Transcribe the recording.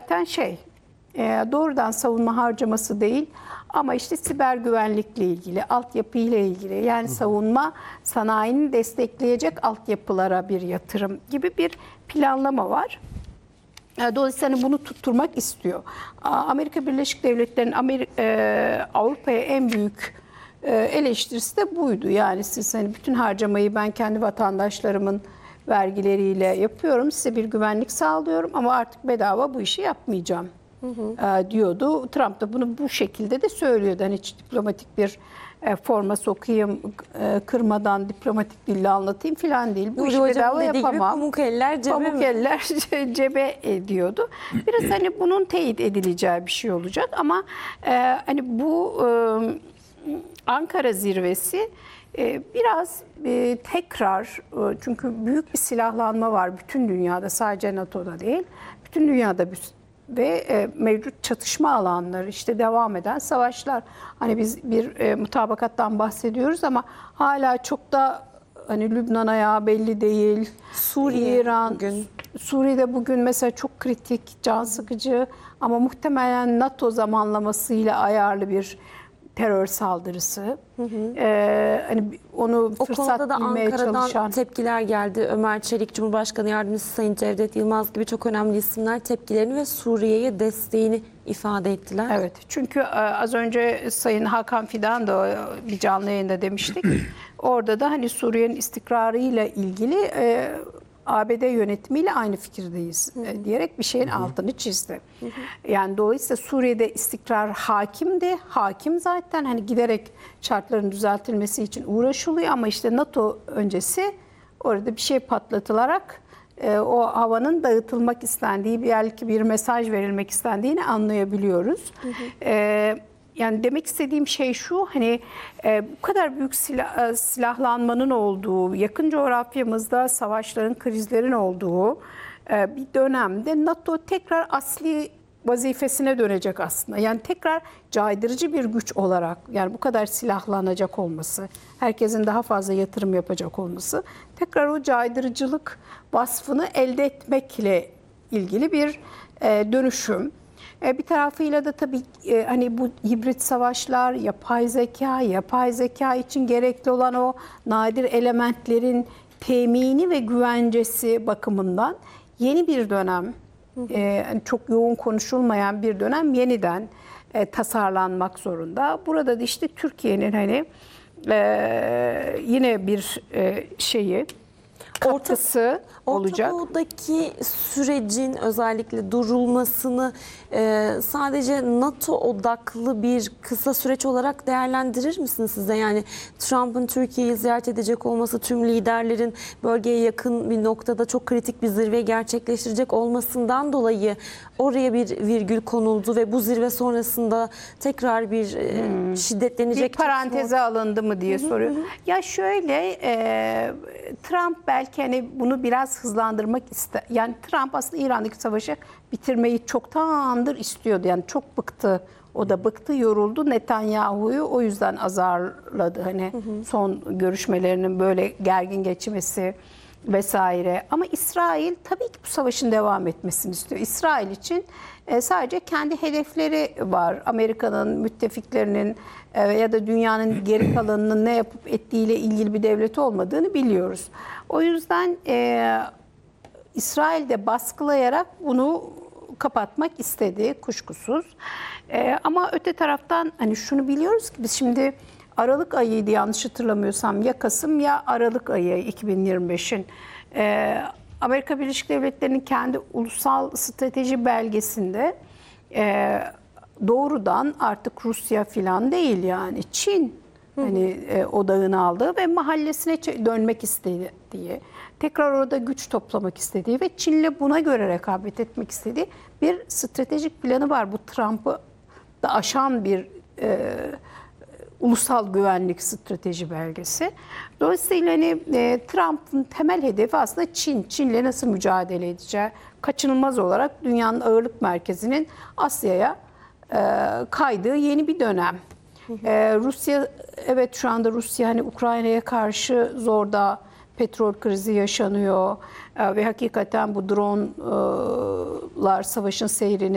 zaten doğrudan savunma harcaması değil ama işte siber güvenlikle ilgili, altyapıyla ilgili, yani savunma sanayini destekleyecek altyapılara bir yatırım gibi bir planlama var. Dolayısıyla hani bunu tutturmak istiyor. Amerika Birleşik Devletleri'nin Avrupa'ya en büyük eleştirisi de buydu. Yani siz hani bütün harcamayı ben kendi vatandaşlarımın vergileriyle yapıyorum, size bir güvenlik sağlıyorum ama artık bedava bu işi yapmayacağım diyordu. Trump da bunu bu şekilde de söylüyordu. Hani hiç diplomatik bir forma sokayım, kırmadan diplomatik dille anlatayım falan değil. Bu işi bedava yapamam. Pamuk eller cebe Pamuk eller cebe diyordu. Biraz hani bunun teyit edileceği bir şey olacak ama hani bu Ankara zirvesi biraz tekrar, çünkü büyük bir silahlanma var bütün dünyada, sadece NATO'da değil, bütün dünyada ve mevcut çatışma alanları, işte devam eden savaşlar. Hani biz bir mutabakattan bahsediyoruz ama hala çok da hani Lübnan ayağı belli değil. Suriye İran, Suriye'de bugün mesela çok kritik, can sıkıcı ama muhtemelen NATO zamanlamasıyla ayarlı bir terör saldırısı. Hani onu o fırsat konuda da bilmeye Ankara'dan çalışan tepkiler geldi. Ömer Çelik, Cumhurbaşkanı Yardımcısı Sayın Cevdet Yılmaz gibi çok önemli isimler tepkilerini ve Suriye'ye desteğini ifade ettiler. Evet, çünkü az önce Sayın Hakan Fidan da bir canlı yayında demiştik. Orada da hani Suriye'nin istikrarıyla ilgili ABD yönetimiyle aynı fikirdeyiz diyerek bir şeyin altını çizdi. Yani dolayısıyla Suriye'de istikrar hakimdi. Hakim zaten, hani giderek şartların düzeltilmesi için uğraşılıyor ama işte NATO öncesi orada bir şey patlatılarak o havanın dağıtılmak istendiği, belki bir mesaj verilmek istendiğini anlayabiliyoruz. Yani demek istediğim şey şu, hani bu kadar büyük silahlanmanın olduğu, yakın coğrafyamızda savaşların, krizlerin olduğu bir dönemde NATO tekrar asli vazifesine dönecek aslında. Yani tekrar caydırıcı bir güç olarak, yani bu kadar silahlanacak olması, herkesin daha fazla yatırım yapacak olması, tekrar o caydırıcılık vasfını elde etmekle ilgili bir dönüşüm. Bir tarafıyla da tabii hani bu hibrit savaşlar, yapay zeka için gerekli olan o nadir elementlerin temini ve güvencesi bakımından yeni bir dönem, çok yoğun konuşulmayan bir dönem yeniden tasarlanmak zorunda. Burada da işte Türkiye'nin hani yine bir katkısı olacak. Orta Doğu'daki sürecin özellikle durulmasını sadece NATO odaklı bir kısa süreç olarak değerlendirir misiniz siz de? Yani Trump'ın Türkiye'yi ziyaret edecek olması, tüm liderlerin bölgeye yakın bir noktada çok kritik bir zirve gerçekleştirecek olmasından dolayı oraya bir virgül konuldu ve bu zirve sonrasında tekrar bir şiddetlenecek... Bir paranteze alındı mı diye soruyor. Ya şöyle, Trump belki hani bunu biraz hızlandırmak ister. Yani Trump aslında İran'daki savaşı bitirmeyi çoktandır istiyordu. Yani çok bıktı. O da bıktı, yoruldu. Netanyahu'yu o yüzden azarladı. Hani son görüşmelerinin böyle gergin geçmesi vesaire. Ama İsrail tabii ki bu savaşın devam etmesini istiyor. İsrail için sadece kendi hedefleri var. Amerika'nın, müttefiklerinin ya da dünyanın geri kalanının ne yapıp ettiğiyle ilgili bir devlet olmadığını biliyoruz. O yüzden İsrail de baskılayarak bunu kapatmak istedi kuşkusuz. Ama öte taraftan hani şunu biliyoruz ki biz şimdi Aralık ayıydı yanlış hatırlamıyorsam, ya Kasım ya Aralık ayı 2025'in. Amerika Birleşik Devletleri'nin kendi ulusal strateji belgesinde doğrudan artık Rusya falan değil, yani Çin hani odağını aldığı ve mahallesine dönmek istediği, tekrar orada güç toplamak istediği ve Çin'le buna göre rekabet etmek istediği bir stratejik planı var. Bu Trump'ı da aşan bir ulusal güvenlik strateji belgesi. Dolayısıyla hani Trump'ın temel hedefi aslında Çin. Çin'le nasıl mücadele edeceği, kaçınılmaz olarak dünyanın ağırlık merkezinin Asya'ya kaydığı yeni bir dönem. Rusya, evet şu anda Rusya hani Ukrayna'ya karşı zorda, petrol krizi yaşanıyor ve hakikaten bu dronlar savaşın seyrini